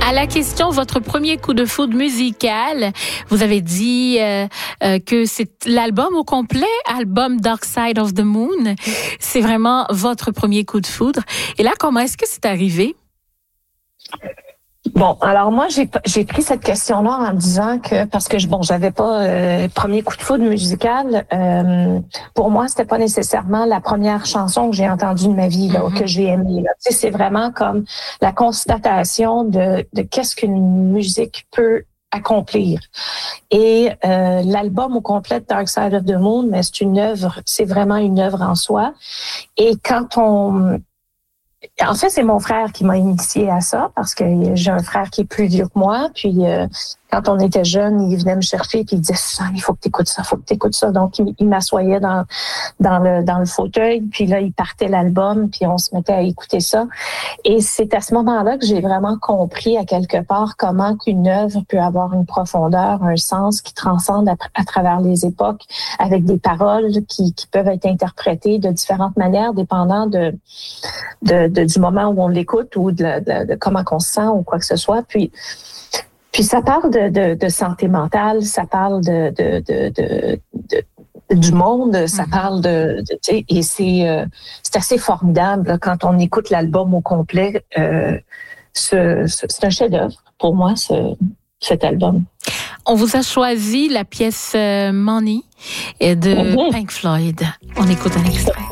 À la question, votre premier coup de foudre musical, vous avez dit que c'est l'album au complet, album Dark Side of the Moon. C'est vraiment votre premier coup de foudre. Et là, comment est-ce que c'est arrivé? Bon, alors moi, j'ai pris cette question-là en me disant que, parce que j'avais pas premier coup de foudre musical, pour moi, c'était pas nécessairement la première chanson que j'ai entendue de ma vie, là, que j'ai aimée. Là. Tu sais, c'est vraiment comme la constatation de qu'est-ce qu'une musique peut accomplir. Et l'album au complet de Dark Side of the Moon, mais c'est vraiment une œuvre en soi. Et en fait, c'est mon frère qui m'a initié à ça parce que j'ai un frère qui est plus vieux que moi. Puis quand on était jeunes, il venait me chercher puis il disait « il faut que t'écoutes ça, faut que t'écoutes ça ». Donc il m'assoyait dans le fauteuil, puis là il partait l'album, puis on se mettait à écouter ça. Et c'est à ce moment-là que j'ai vraiment compris à quelque part comment qu'une œuvre peut avoir une profondeur, un sens qui transcende à travers les époques, avec des paroles qui peuvent être interprétées de différentes manières, dépendant du moment où on l'écoute ou de comment qu'on se sent ou quoi que ce soit. Puis ça parle de santé mentale, ça parle du monde, ça parle et c'est assez formidable là, quand on écoute l'album au complet. C'est un chef-d'œuvre pour moi, cet album. On vous a choisi la pièce Money de Pink Floyd. On écoute un extrait.